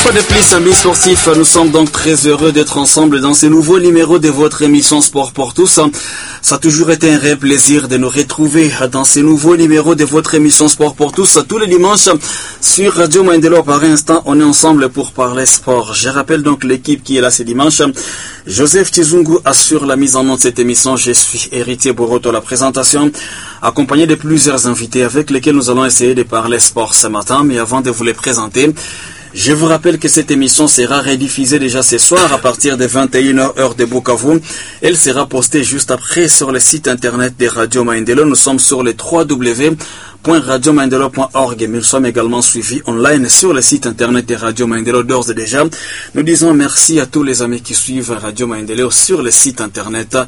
fois de plus, amis sportifs, nous sommes donc très heureux d'être ensemble dans ce nouveau numéro de votre émission Sport pour tous. Ça a toujours été un réel plaisir de nous retrouver dans ce nouveau numéro de votre émission Sport pour tous. Tous les dimanches sur Radio Maendeleo. Par instant, on est ensemble pour parler sport. Je rappelle donc l'équipe qui est là ce dimanche. Joseph Chizungu assure la mise en œuvre de cette émission. Je suis Héritier Boroto, la présentation, accompagné de plusieurs invités avec lesquels nous allons essayer de parler sport ce matin. Mais avant de vous les présenter, je vous rappelle que cette émission sera rediffusée déjà ce soir à partir de 21h heure de Bukavu. Elle sera postée juste après sur le site internet de Radio Maendeleo. Nous sommes sur le www.radiomaendeleo.org, mais nous sommes également suivis online sur le site internet de Radio Maendeleo d'ores et déjà. Nous disons merci à tous les amis qui suivent Radio Maendeleo sur le site internet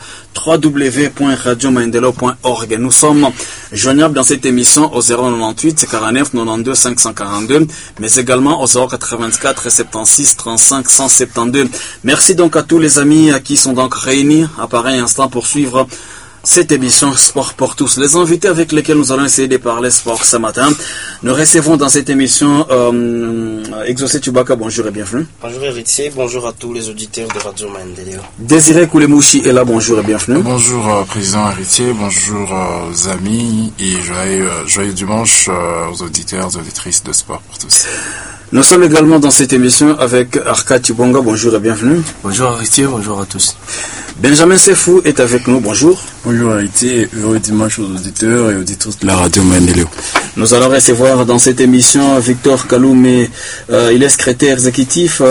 www.radiomaendeleo.org. Nous sommes joignables dans cette émission au 098 49 92 542, mais également au 084 76 35 172. Merci donc à tous les amis qui sont donc réunis à pareil instant pour suivre cette émission Sport pour tous. Les invités avec lesquels nous allons essayer de parler sport ce matin, nous recevons dans cette émission Exaucé Chubaka, bonjour et bienvenue. Bonjour Héritier, bonjour à tous les auditeurs de Radio Maendeleo. Désiré Koulemouchi est là, bonjour et bienvenue. Bonjour Président Héritier, bonjour aux amis et joyeux dimanche aux auditeurs et auditrices de Sport pour tous. Nous sommes également dans cette émission avec Arka Chibonga, bonjour et bienvenue. Bonjour Héritier, bonjour à tous. Benjamin Sefou est avec nous, bonjour. Bonjour Héritier, heureux dimanche aux auditeurs et auditrices de la Radio Maendeleo. Nous allons recevoir dans cette émission Victor Kaloumé, il est secrétaire exécutif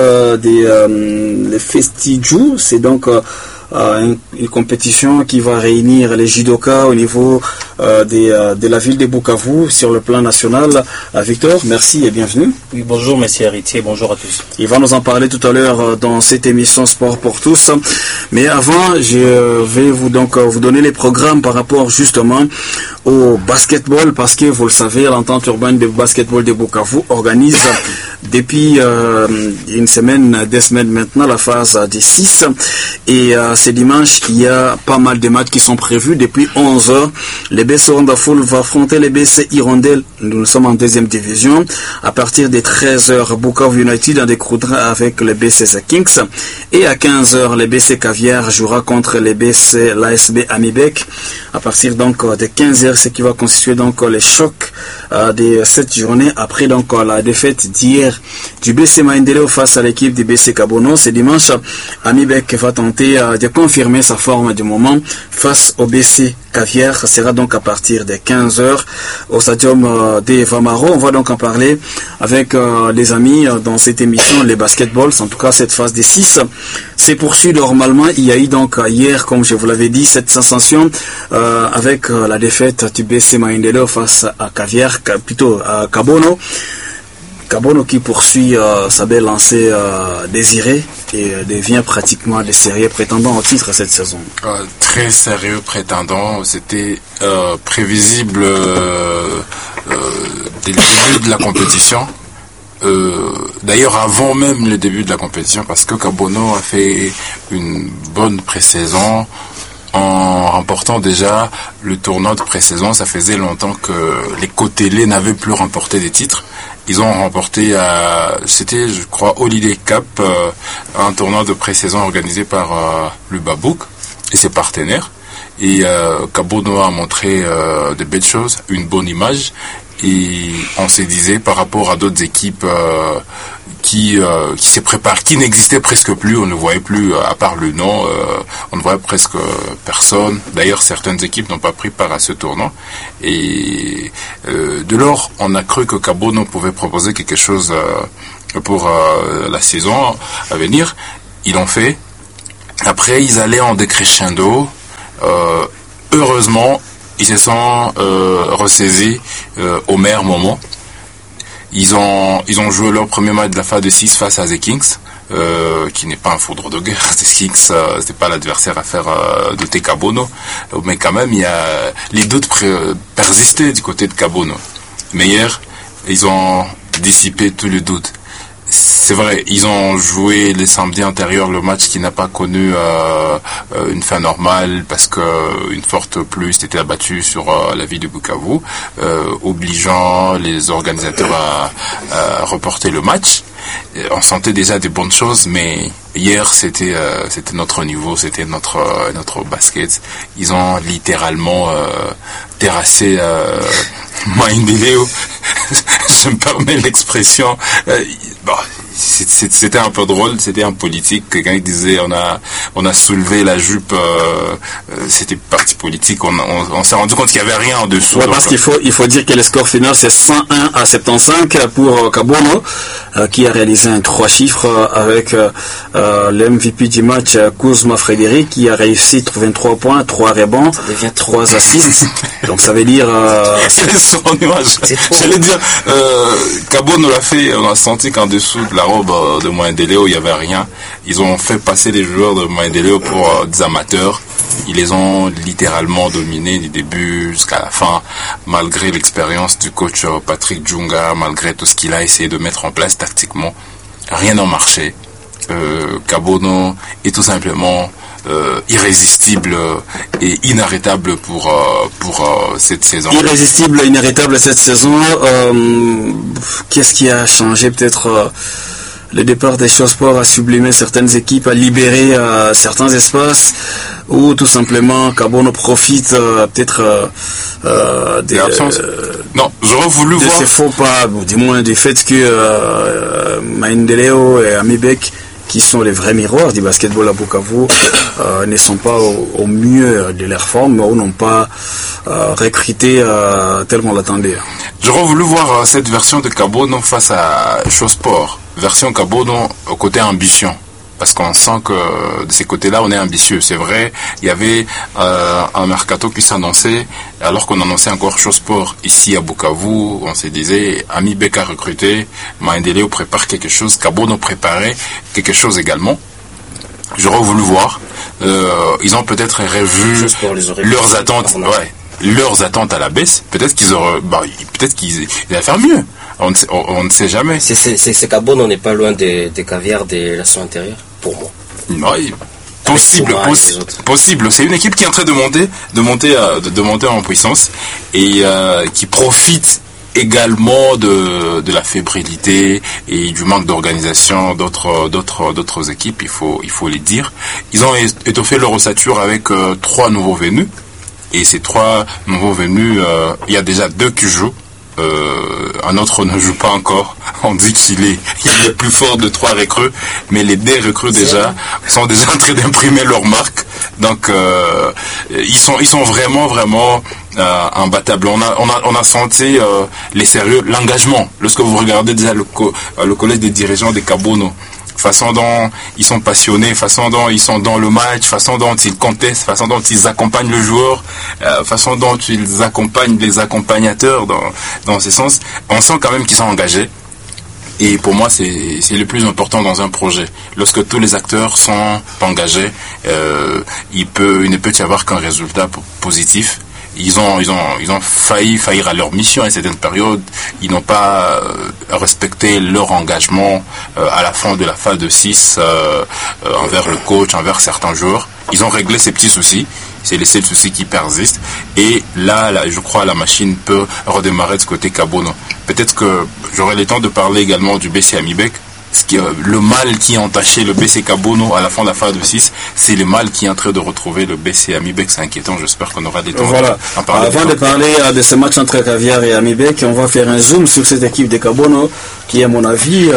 des Festijou, c'est donc une compétition qui va réunir les judokas au niveau de la ville de Bukavu sur le plan national. Victor, merci et bienvenue. Oui, bonjour monsieur Héritier, bonjour à tous. Il va nous en parler tout à l'heure dans cette émission Sport pour tous. Mais avant, je vais vous donner les programmes par rapport justement au basketball, parce que vous le savez, l'entente urbaine de basketball de Bukavu organise depuis une semaine, 2 semaines maintenant, la phase des 6. Et ce dimanche, il y a pas mal de matchs qui sont prévus. Depuis 11h, le BC Wonderful va affronter le BC Hirondelle. Nous sommes en 2e division. À partir de 13h, Bukavu United en décroudra avec le BC The Kings. Et à 15h, le BC Caviar jouera contre le BC l'ASB Amibek. À partir donc de 15h, ce qui va constituer donc les chocs de cette journée après donc la défaite d'hier du BC Maendeleo face à l'équipe du BC Kabono. Ce dimanche, Amibek va tenter de confirmer sa forme du moment face au BC Caviar. Ça sera donc à partir de 15h au stadium de Vamaro. On va donc en parler avec les amis dans cette émission, les basketballs. En tout cas, cette phase des 6 s'est poursuivie normalement. Il y a eu donc hier, comme je vous l'avais dit, cette sensation avec la défaite du BC Maendeleo face à Caviar, plutôt à Kabono. Kabono qui poursuit sa belle lancée désirée et devient pratiquement des sérieux prétendants au titre cette saison. Très sérieux prétendant, c'était prévisible dès le début de la compétition. D'ailleurs avant même le début de la compétition, parce que Kabono a fait une bonne pré-saison en remportant déjà le tournoi de pré-saison. Ça faisait longtemps que les Côtelés n'avaient plus remporté des titres. Ils ont remporté, c'était je crois Holiday Cup, un tournoi de pré-saison organisé par le Babouk et ses partenaires. Et Kabono a montré de belles choses, une bonne image. Et on se disait par rapport à d'autres équipes qui se préparent, qui n'existaient presque plus, on ne voyait plus, à part le nom, on ne voyait presque personne. D'ailleurs, certaines équipes n'ont pas pris part à ce tournoi. Et de lors, on a cru que Kabono pouvait proposer quelque chose pour la saison à venir. Ils l'ont fait. Après, ils allaient en décrescendo. Heureusement, ils se sont ressaisis au meilleur moment. Ils ont joué leur premier match de la phase de 6 face à The Kings, qui n'est pas un foudre de guerre. The Kings, c'est pas l'adversaire à faire douter Kabono, mais quand même, les doutes persistaient du côté de Kabono. Mais hier, ils ont dissipé tous les doutes. C'est vrai, ils ont joué les samedis antérieurs le match qui n'a pas connu une fin normale parce que une forte pluie s'était abattue sur la ville de Bukavu, obligeant les organisateurs à reporter le match. on sentait déjà des bonnes choses, mais hier c'était notre niveau, c'était notre basket. Ils ont littéralement terrassé Maendeleo. Je me permets l'expression. C'était un peu drôle, c'était un politique, quelqu'un qui disait on a soulevé la jupe, c'était parti politique, on s'est rendu compte qu'il n'y avait rien en dessous. Ouais, parce qu'il faut dire que le score final c'est 101-75 pour Kabono, qui a réalisé un 3 chiffres avec le MVP du match, Kuzma Frédéric, qui a réussi 23 points, 3 rebonds, 3 assists. Donc ça veut dire j'allais dire Kabono l'a fait, on a senti qu'en dessous de la robe de Maendeleo il n'y avait rien. Ils ont fait passer les joueurs de Maendeleo pour des amateurs. Ils les ont littéralement dominés du début jusqu'à la fin, malgré l'expérience du coach Patrick Djunga, malgré tout ce qu'il a essayé de mettre en place tactiquement. Rien n'a marché. Kabono est tout simplement irrésistible et inarrêtable pour cette saison. Irrésistible et inarrêtable cette saison. Qu'est-ce qui a changé? Peut-être le départ des Show-Sport a sublimé certaines équipes, a libéré certains espaces, ou tout simplement Kabono profite peut-être des absences. Non, j'aurais voulu voir ces faux pas, du moins du fait que Maendeleo et Amibek, qui sont les vrais miroirs du basketball à Bukavu, ne sont pas au mieux de leur forme, ou n'ont pas recruté tel qu'on l'attendait. J'aurais voulu voir cette version de Kabono face à Show-Sport. Version Kabono au côté ambition. Parce qu'on sent que de ces côtés-là, on est ambitieux. C'est vrai, il y avait un mercato qui s'annonçait, alors qu'on annonçait encore Show-Sport ici à Bukavu. On se disait, Amibek a recruté, Maendeleo prépare quelque chose, Kabono préparait quelque chose également. J'aurais voulu voir. Ils ont peut-être revu leurs attentes. Ouais, leurs attentes à la baisse. Peut-être qu'ils allaient faire mieux. On ne sait jamais. C'est Kabono n'est pas loin des caviars des relations intérieures, pour moi. Oui, possible. C'est une équipe qui est en train de monter en puissance et qui profite également de la fébrilité et du manque d'organisation d'autres équipes. Il faut les dire. Ils ont étoffé leur ossature avec 3 nouveaux venus. Et ces 3 nouveaux venus, il y a déjà 2 qui jouent. Un autre ne joue pas encore. On dit qu'il est le plus fort de 3 recrues, mais les 2 recrues déjà sont déjà en train d'imprimer leur marque. Donc ils sont vraiment imbattables. On a senti les sérieux, l'engagement. Lorsque vous regardez déjà le collège des dirigeants des Kabono, façon dont ils sont passionnés, façon dont ils sont dans le match, façon dont ils contestent, façon dont ils accompagnent le joueur, façon dont ils accompagnent les accompagnateurs dans ce sens, on sent quand même qu'ils sont engagés. Et pour moi, c'est le plus important dans un projet. Lorsque tous les acteurs sont engagés, il ne peut y avoir qu'un résultat positif. Ils ont faillir à leur mission à une certaine période. Ils n'ont pas respecté leur engagement à la fin de la phase de 6 envers le coach, envers certains joueurs. Ils ont réglé ces petits soucis. C'est les seuls soucis qui persistent. Et là, je crois, la machine peut redémarrer de ce côté Kabono. Peut-être que j'aurai le temps de parler également du BC Amibek. Le mal qui a entaché le BC Kabono à la fin de la phase de 6, c'est le mal qui est en train de retrouver le BC Amibek. C'est inquiétant, j'espère qu'on aura des temps d'en parler. Avant de parler de ce match entre Caviar et Amibek, on va faire un zoom sur cette équipe de Kabono qui, à mon avis,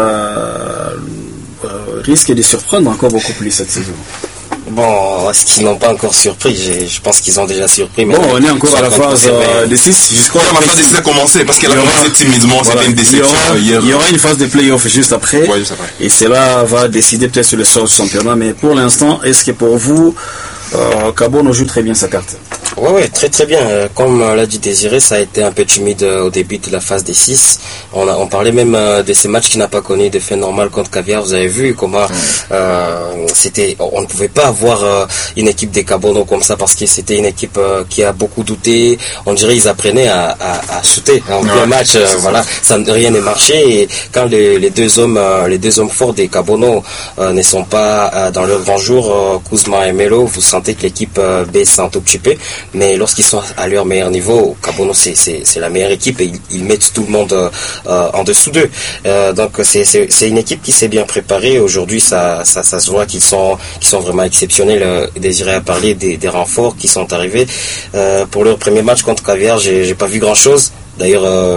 risque de surprendre encore beaucoup plus cette saison. Bon, est-ce qu'ils n'ont pas encore surpris? Je pense qu'ils ont déjà surpris. Mais bon, on est encore à la phase de 6. Jusqu'à la phase de 6 a commencé parce qu'elle a commencé timidement. C'était une déception hier. Il y aura une phase de play-off juste après. Ouais, juste après. Et cela va décider peut-être sur le sort du championnat. Mais pour l'instant, est-ce que pour vous, Kabono joue très bien sa carte? Oui, très très bien. Comme l'a dit Désiré, ça a été un peu timide au début de la phase des 6. On parlait même de ces matchs qui n'a pas connu de fin normale contre Caviar. Vous avez vu comment on ne pouvait pas avoir une équipe des Kabono comme ça parce que c'était une équipe qui a beaucoup douté. On dirait qu'ils apprenaient à shooter en plein match. Voilà, rien n'est marché. Et quand les deux hommes forts des Kabono ne sont pas dans leur grand jour, Kuzma et Melo, vous sentez que l'équipe baisse un tout petit peu. mais lorsqu'ils sont à leur meilleur niveau, Kabono c'est la meilleure équipe et ils mettent tout le monde en dessous d'eux. Donc c'est une équipe qui s'est bien préparée. Aujourd'hui, ça se voit qu'ils sont vraiment exceptionnels. Désiré a parlé des renforts qui sont arrivés. Pour leur premier match contre Caviar, j'ai pas vu grand chose. D'ailleurs,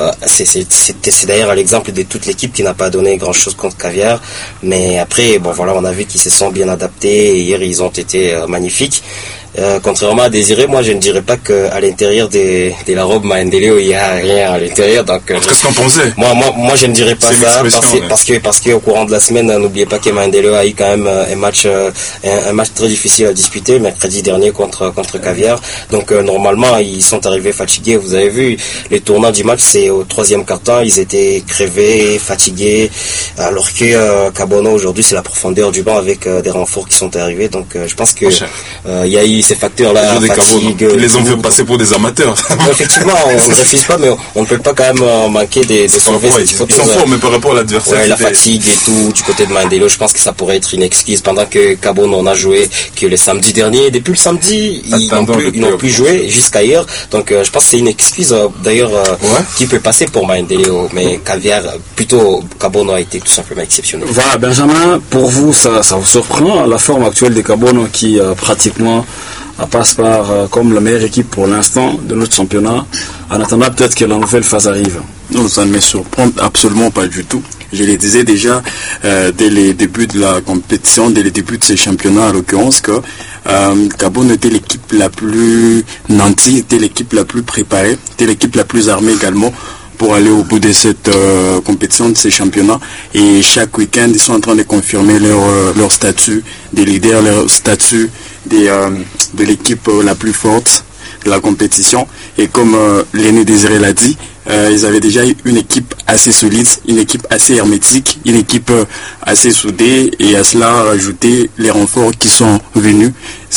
c'est d'ailleurs l'exemple de toute l'équipe qui n'a pas donné grand-chose contre Caviar. Mais après, bon voilà, on a vu qu'ils se sont bien adaptés. Et hier, ils ont été magnifiques. Contrairement à Désiré, moi je ne dirais pas qu'à l'intérieur de la robe Maendeleo il y a rien à l'intérieur. Donc qu'est-ce qu'on pensait? Moi je ne dirais pas ça parce que au courant de la semaine, n'oubliez pas que Maendeleo a eu quand même un match très difficile à disputer mercredi dernier contre Caviar. Donc normalement ils sont arrivés fatigués. Vous avez vu les tournants du match, c'est au 3e quart-temps, ils étaient crevés, fatigués, alors que Kabono aujourd'hui c'est la profondeur du banc avec des renforts qui sont arrivés. Donc je pense que il y a eu ces facteurs-là, fatigue, ils les ont fait passer pour des amateurs. Effectivement, on ne refuse pas, mais on ne peut pas quand même manquer de sauver cette photo. Ils sont forts, mais par rapport à l'adversaire. Ouais, la fatigue et tout, du côté de Maendeleo, je pense que ça pourrait être une excuse. Pendant que Kabono en a joué que le samedi dernier, depuis le samedi, ils n'ont plus joué jusqu'à hier. Donc je pense que c'est une excuse d'ailleurs qui peut passer pour Maendeleo. Mais Caviar, plutôt Kabono a été tout simplement exceptionnel. Voilà, Benjamin, pour vous, ça vous surprend la forme actuelle de Kabono qui pratiquement passe par comme la meilleure équipe pour l'instant de notre championnat, en attendant peut-être que la nouvelle phase arrive? Non, ça ne me surprend absolument pas du tout. Je le disais déjà dès les débuts de la compétition, dès les débuts de ce championnat en l'occurrence, que Kabono était l'équipe la plus nantie, était l'équipe la plus préparée, était l'équipe la plus armée également pour aller au bout de cette compétition, de ces championnats. Et chaque week-end, ils sont en train de confirmer leur statut des leaders, leur statut de l'équipe la plus forte de la compétition. Et comme l'aîné Désiré l'a dit, ils avaient déjà une équipe assez solide, une équipe assez hermétique, une équipe assez soudée, et à cela rajouter les renforts qui sont venus.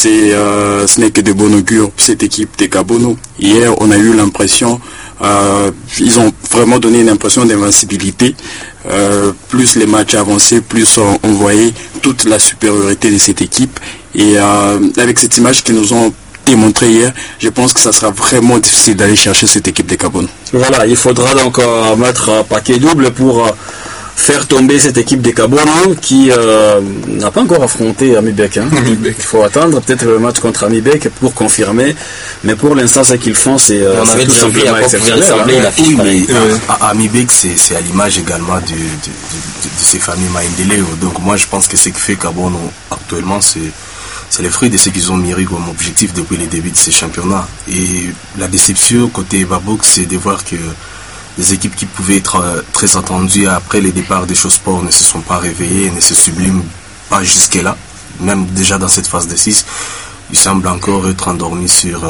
Ce n'est que de bon augure pour cette équipe de Kabono. Hier, on a eu l'impression, ils ont vraiment donné une impression d'invincibilité. Plus les matchs avançaient, plus on voyait toute la supériorité de cette équipe. Et avec cette image qu'ils nous ont démontré hier, je pense que ça sera vraiment difficile d'aller chercher cette équipe de Kabono. Voilà, il faudra donc mettre un paquet double pour faire tomber cette équipe de Kabono qui n'a pas encore affronté Amibek. Il faut attendre peut-être le match contre Amibek pour confirmer, mais pour l'instant ce qu'ils font c'est tout simplement exceptionnel. Amibek c'est à l'image également de ces familles Maendeleo. Donc moi je pense que ce qui fait Kabono actuellement c'est le fruit de ce qu'ils ont mis comme objectif depuis le début de ces championnats. Et la déception côté Babouk, c'est de voir que les équipes qui pouvaient être très attendues après le départ des Chausport ne se sont pas réveillées, ne se subliment pas jusque-là. Même déjà dans cette phase de 6, ils semblent encore être endormis sur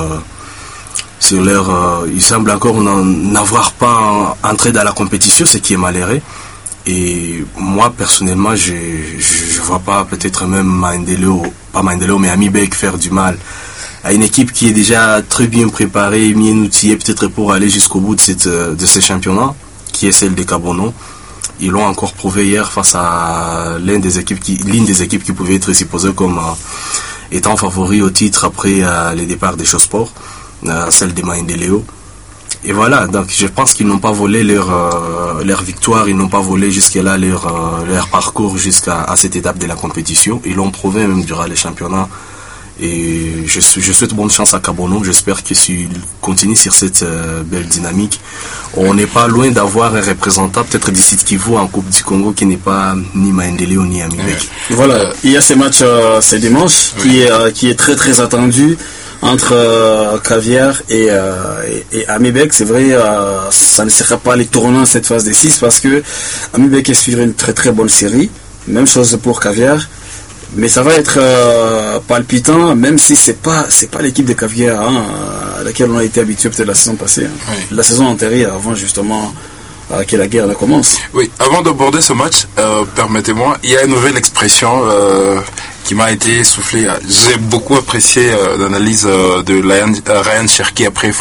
leur... ils semblent encore n'avoir pas entré dans la compétition, ce qui est malheureux. Et moi, personnellement, je vois pas peut-être même pas Maendeleo, mais Amibek faire du mal à une équipe qui est déjà très bien préparée, bien outillée, peut-être pour aller jusqu'au bout de ce championnat, qui est celle de Kabono. Ils l'ont encore prouvé hier face à l'une des équipes qui pouvait être supposée comme étant favori au titre après le départ des Chausport, celle de Maendeleo. Et voilà, donc je pense qu'ils n'ont pas volé leur victoire, ils n'ont pas volé jusque-là leur parcours jusqu'à cette étape de la compétition. Ils l'ont prouvé même durant les championnats. Et je souhaite bonne chance à Kabono. J'espère que s'il continue sur cette belle dynamique, on n'est pas loin d'avoir un représentant peut-être d'ici Kivu en Coupe du Congo qui n'est pas ni Maendeleo ni Amibek. Voilà, il y a ce match ce dimanche qui est très très attendu entre Caviar et Amibek. C'est vrai, ça ne sera pas les tournants cette phase des 6 parce que Amibek est sur une très très bonne série. Même chose pour Caviar. Mais ça va être palpitant, même si c'est pas l'équipe de Caviar à laquelle on a été habitué peut-être la saison passée. Oui. La saison antérieure, avant justement que la guerre commence. Oui, avant d'aborder ce match, permettez-moi, il y a une nouvelle expression qui m'a été soufflée. J'ai beaucoup apprécié l'analyse de Ryan Cherki après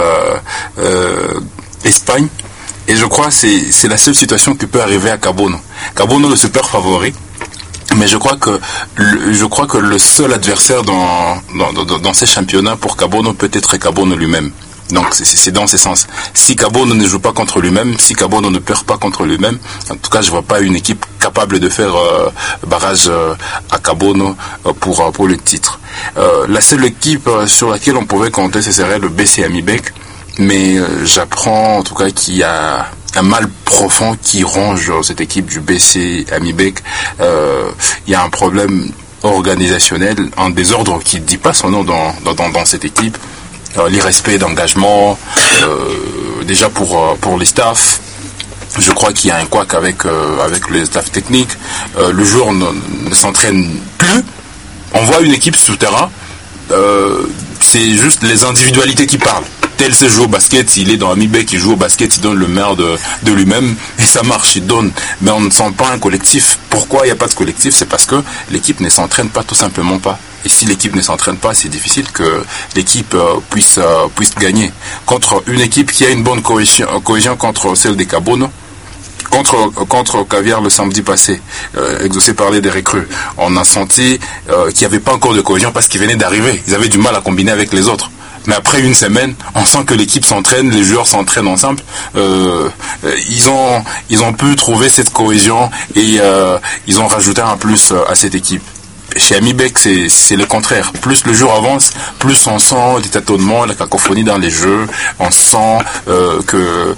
France-Espagne. Et je crois que c'est la seule situation qui peut arriver à Kabono. Kabono, le super favori, Mais je crois que le seul adversaire dans ces championnats pour Kabono peut être Kabono lui-même. Donc c'est dans ce sens. Si Kabono ne joue pas contre lui-même, si Kabono ne perd pas contre lui-même, en tout cas je vois pas une équipe capable de faire barrage à Kabono pour le titre. La seule équipe sur laquelle on pouvait compter, ce serait le BC Amibek, mais j'apprends en tout cas qu'il y a un mal profond qui ronge cette équipe du BC Amibek. Il y a un problème organisationnel, un désordre qui ne dit pas son nom dans cette équipe. L'irrespect d'engagement, déjà pour les staffs. Je crois qu'il y a un couac avec les staffs techniques. Le joueur ne s'entraîne plus. On voit une équipe sur le terrain. C'est juste les individualités qui parlent. Tel se joue au basket, il est dans Amibek, il joue au basket, il donne le meilleur de lui-même et ça marche, il donne. Mais on ne sent pas un collectif. Pourquoi il n'y a pas de collectif? C'est parce que l'équipe ne s'entraîne pas, tout simplement pas. Et si l'équipe ne s'entraîne pas, c'est difficile que l'équipe puisse gagner. Contre une équipe qui a une bonne cohésion contre celle des Kabono, contre Caviar le samedi passé, Exaucé parlait des recrues. On a senti qu'il n'y avait pas encore de cohésion parce qu'ils venaient d'arriver. Ils avaient du mal à combiner avec les autres. Mais après une semaine, on sent que l'équipe s'entraîne, les joueurs s'entraînent ensemble. Ils ont pu trouver cette cohésion et ils ont rajouté un plus à cette équipe. Chez Amibek, c'est le contraire. Plus le jour avance, plus on sent des tâtonnements, la cacophonie dans les jeux. On sent que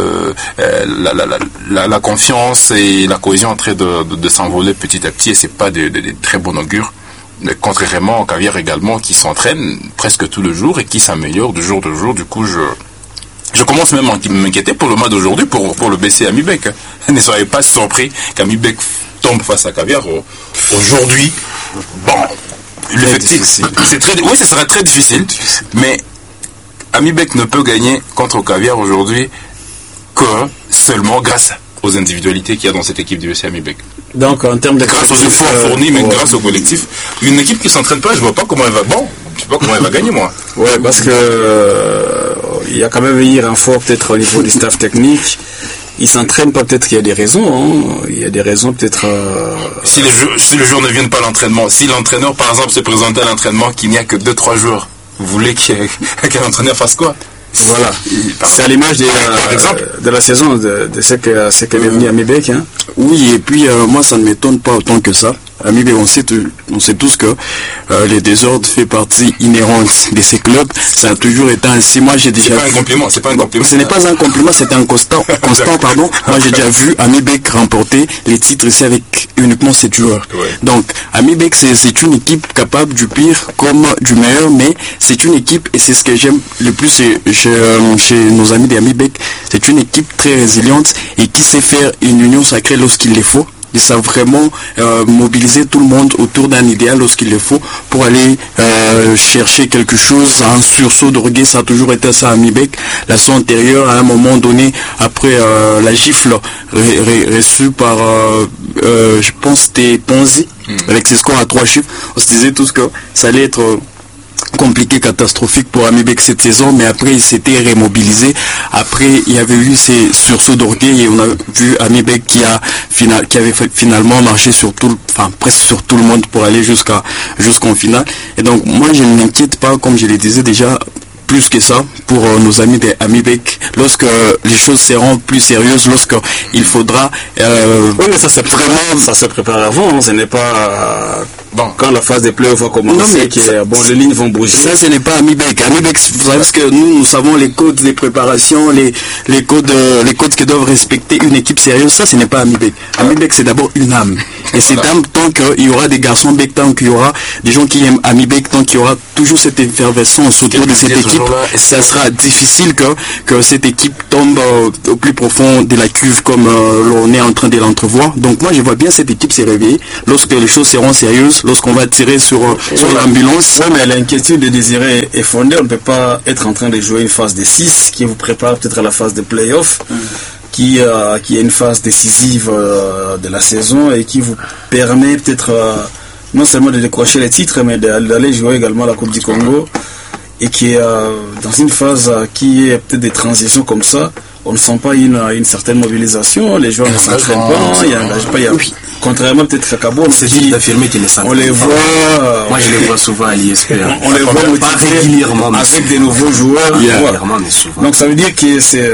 la confiance et la cohésion en train de s'envoler petit à petit, et c'est pas de très bon augure. Mais contrairement au Caviar également, qui s'entraîne presque tout le jour et qui s'améliore de jour de jour. Du coup, je commence même à m'inquiéter pour le mois d'aujourd'hui, pour le BC Amibek. Ne soyez pas surpris qu'Amibek tombe face à Caviar aujourd'hui. Bon, l'effectif, oui, ça sera très difficile, mais Amibek ne peut gagner contre Caviar aujourd'hui que seulement grâce aux individualités qu'il y a dans cette équipe du BC Amibek. Donc, en termes de grâce aux efforts fournis, mais grâce au collectif. Une équipe qui s'entraîne pas, je vois pas comment elle va. Bon, je sais pas comment elle va gagner, moi. Ouais, parce que il y a quand même eu un renfort peut-être au niveau du staff technique. Ils s'entraînent pas, peut-être qu'il y a des raisons. Hein. Il y a des raisons peut-être. Si les joueurs ne viennent pas à l'entraînement, si l'entraîneur par exemple se présente à l'entraînement qu'il n'y a que 2-3 joueurs, vous voulez qu'un entraîneur fasse quoi? Voilà, c'est à l'image de la saison de ce qu'est devenu Amibek. Hein. Oui, et puis moi ça ne m'étonne pas autant que ça. Amibek, on sait tous que les désordres fait partie inhérente de ces clubs. Ça a toujours été ainsi. Moi j'ai déjà. C'est pas un compliment. Ce n'est pas un compliment, c'est un constant. Pardon. Moi j'ai déjà vu Amibek remporter les titres ici avec uniquement 7 joueurs. Ouais. Donc Amibek c'est une équipe capable du pire comme du meilleur, mais c'est une équipe, et c'est ce que j'aime le plus chez nos amis d'Amibek, c'est une équipe très résiliente et qui sait faire une union sacrée lorsqu'il le faut. Ils savent vraiment mobiliser tout le monde autour d'un idéal lorsqu'il le faut pour aller chercher quelque chose, un sursaut d'orgueil. Ça a toujours été ça à Amibek. La saison antérieure, à un moment donné, après la gifle reçue par, je pense, c'était Ponzi, avec ses scores à 3 chiffres, on se disait tous que ça allait être compliqué, catastrophique pour Amibek cette saison, mais après il s'était remobilisé. Après il y avait eu ces sursauts d'orgueil et on a vu Amibek qui avait finalement marché presque sur tout le monde pour aller jusqu'en finale. Et donc moi je ne m'inquiète pas, comme je le disais déjà, plus que ça pour nos amis de Amibek lorsque les choses seront plus sérieuses, lorsque il faudra oui, mais ça se prépare avant, hein. Ce n'est pas quand la phase des playoffs va commencer les lignes vont bouger. Ça ce n'est pas Amibek. Amibek, vous savez que nous savons les codes des préparations, les codes que doivent respecter une équipe sérieuse. Ça ce n'est pas Amibek. Amibek c'est d'abord une âme. Et cette âme, tant qu'il y aura des garçons bec, tant qu'il y aura des gens qui aiment Amibek, tant qu'il y aura toujours cette effervescence autour de cette équipe, ça sera difficile que cette équipe tombe au plus profond de la cuve comme l'on est en train de l'entrevoir. Donc moi je vois bien cette équipe se réveiller lorsque les choses seront sérieuses, lorsqu'on va tirer sur l'ambulance. Oui, mais l'inquiétude de Désiré est fondée. On ne peut pas être en train de jouer une phase de 6 qui vous prépare peut-être à la phase de play-off, qui est une phase décisive de la saison et qui vous permet peut-être non seulement de décrocher les titres, mais d'aller jouer également la Coupe du Congo, et qui est dans une phase qui est peut-être des transitions comme ça. On ne sent pas une certaine mobilisation, les joueurs ne s'entraînent pas, il n'y a contrairement peut-être à Cabo, c'est juste d'affirmer qu'il ne s'entraîne on les pas. voit. Moi, je les vois souvent à l'ISP. On les voit motivés régulièrement, avec des nouveaux joueurs. Régulièrement, mais souvent. Donc ça veut dire que c'est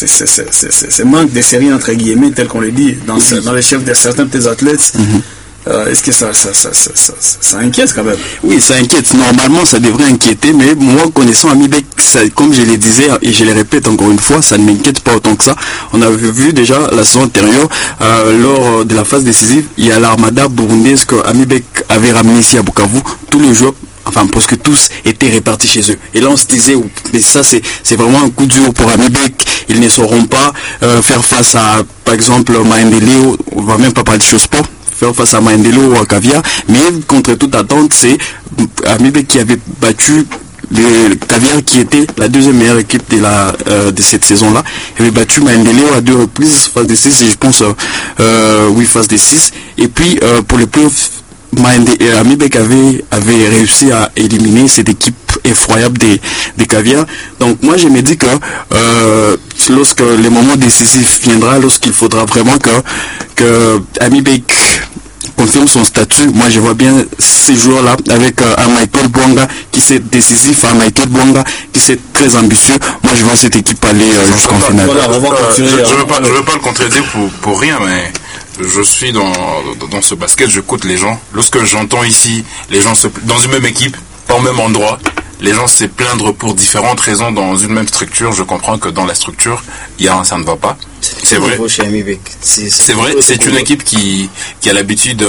manque de série entre guillemets tel qu'on le dit dans les chefs de certains petits athlètes. Est-ce que ça inquiète quand même? Oui, ça inquiète. Normalement, ça devrait inquiéter, mais moi, connaissant Amibek, comme je le disais et je le répète encore une fois, ça ne m'inquiète pas autant que ça. On avait vu déjà la saison antérieure, lors de la phase décisive, il y a l'armada burundaise que Amibek avait ramené ici à Bukavu. Tous les joueurs, enfin presque tous, étaient répartis chez eux. Et là, on se disait, mais ça, c'est vraiment un coup dur pour Amibek. Ils ne sauront pas faire face à, par exemple, Maendeleo. On va même pas parler de sport. Faire face à Maendeleo ou à Caviar, mais contre toute attente, c'est Amibek qui avait battu le Caviar, qui était la deuxième meilleure équipe de cette saison-là. Il avait battu Maendeleo à 2 reprises, phase des 6, et je pense, phase des 6. Et puis, pour les playoffs, Amibek avait réussi à éliminer cette équipe effroyable des Caviar. Donc moi je me dis que lorsque le moment décisif viendra, lorsqu'il faudra vraiment que Amibek confirme son statut, moi je vois bien ces joueurs-là avec un Michael Bwanga qui c'est décisif, un Michael Bwanga qui c'est très ambitieux. Moi je vois cette équipe aller jusqu'en finale. Voilà, je veux pas le contredire pour rien, mais je suis dans ce basket, j'écoute les gens. Lorsque j'entends ici les gens dans une même équipe, pas au même endroit, les gens se plaindre pour différentes raisons dans une même structure. Je comprends que dans la structure, ça ne va pas. C'est vrai. C'est vrai. C'est une équipe qui a l'habitude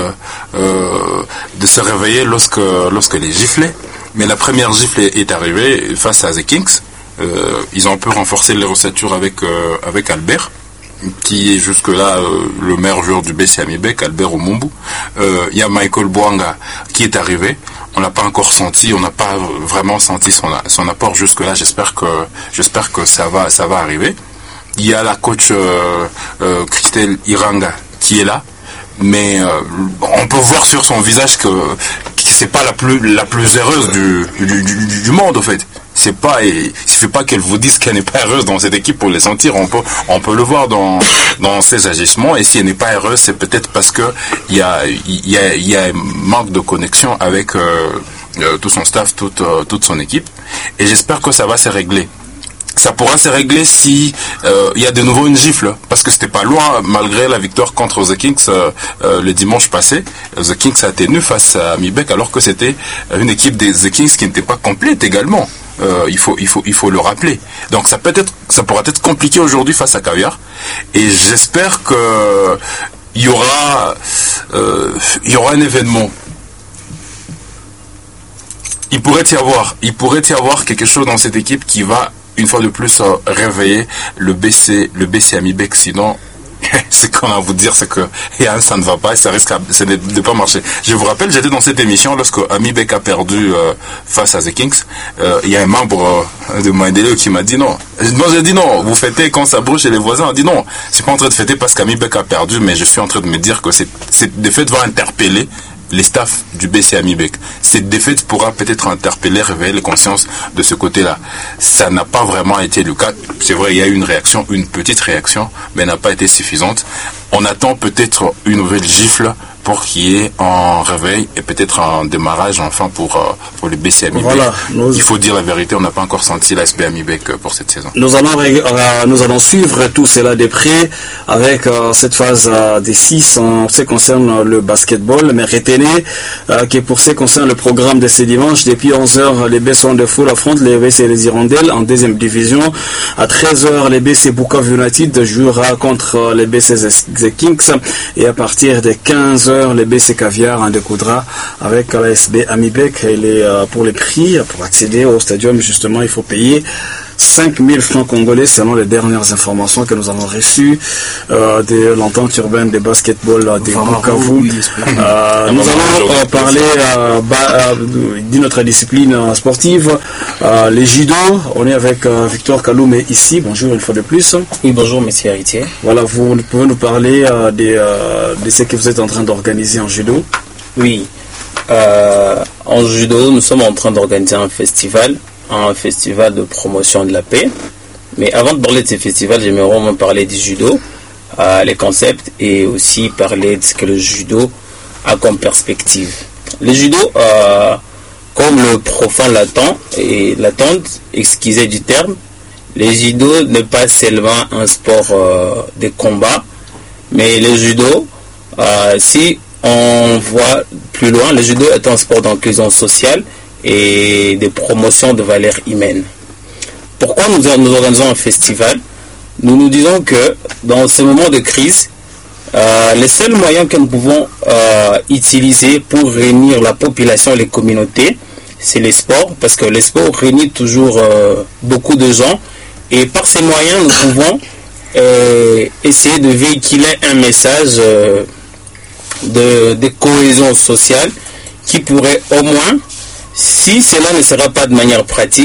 de se réveiller lorsque les giflets. Mais la première gifle est arrivée face à The Kings. Ils ont un peu renforcé les ossature avec Albert, qui est jusque-là le meilleur joueur du BC Amibek, Albert Omumbu. Il y a Michael Bwanga qui est arrivé. On l'a pas encore senti, on n'a pas vraiment senti son apport jusque-là. J'espère que ça va arriver. Il y a la coach Christelle Iranga qui est là, mais on peut voir sur son visage que c'est pas la plus heureuse du monde, en fait. Il suffit pas qu'elle vous dise qu'elle n'est pas heureuse dans cette équipe pour les sentir. On peut le voir dans ses agissements. Et si elle n'est pas heureuse, c'est peut-être parce que il y a un manque de connexion avec tout son staff, toute son équipe. Et j'espère que ça va se régler. Ça pourra se régler si il y a de nouveau une gifle, parce que c'était pas loin malgré la victoire contre The Kings le dimanche passé. The Kings a tenu face à Amibek alors que c'était une équipe des The Kings qui n'était pas complète également. Il faut le rappeler. Donc ça pourra être compliqué aujourd'hui face à Caviar, et j'espère que il y aura un événement. Il pourrait y avoir quelque chose dans cette équipe qui va une fois de plus réveiller le BC Amibek. Sinon, ce qu'on a à vous dire, c'est que ça ne va pas et ça risque de pas marcher. Je vous rappelle, j'étais dans cette émission lorsque Amibek a perdu face à The Kings. Il y a un membre de Maendeleo qui m'a dit non. Moi j'ai dit non, vous fêtez quand ça brûle chez les voisins. On dit non, je suis pas en train de fêter parce qu'Amibek a perdu, mais je suis en train de me dire que cette défaite va interpeller les staffs du BC Amibek. Cette défaite pourra peut-être interpeller, réveiller les consciences de ce côté-là. Ça n'a pas vraiment été le cas. C'est vrai, il y a eu une petite réaction, mais elle n'a pas été suffisante. On attend peut-être une nouvelle gifle pour qu'il y ait un réveil et peut-être un démarrage enfin pour le BC Amibek. Voilà, il faut dire la vérité, on n'a pas encore senti l'ASB Amibek pour cette saison. Nous allons suivre tout cela de près avec cette phase des 6 en ce qui concerne le basketball, mais retenez que pour ce qui concerne le programme de ce dimanche, depuis 11h, les BC Wonderful affrontent les BC les Hirondelles en deuxième division. À 13h, les BC Bukavu United jouera contre les BC The Kings, et à partir de 15h, les BC Caviar en découdra avec l'ASB Amibek. Pour les prix, pour accéder au stadium, justement, il faut payer 5 000 francs congolais selon les dernières informations que nous avons reçues de l'entente urbaine de basketball de Bukavu. Nous allons parler d'une autre discipline sportive, les judo. On est avec Victor Kaloumé ici. Bonjour une fois de plus. Oui, bonjour monsieur Héritier. Voilà, vous pouvez nous parler de ce que vous êtes en train d'organiser en judo. Oui, en judo, nous sommes en train d'organiser un festival de promotion de la paix. Mais avant de parler de ce festival, j'aimerais vraiment parler du judo. les concepts et aussi parler de ce que le judo a comme perspective. Le judo, comme le profane l'attendent, excusez du terme, le judo n'est pas seulement un sport de combat, mais le judo, si on voit plus loin, le judo est un sport d'inclusion sociale et de promotion de valeurs humaines. Pourquoi nous organisons un festival? Nous nous disons que dans ce moment de crise, les seuls moyens que nous pouvons utiliser pour réunir la population et les communautés, c'est les sports, parce que les sports réunissent toujours beaucoup de gens, et par ces moyens, nous pouvons essayer de véhiculer un message de cohésion sociale qui pourrait au moins, si cela ne sera pas de manière pratique,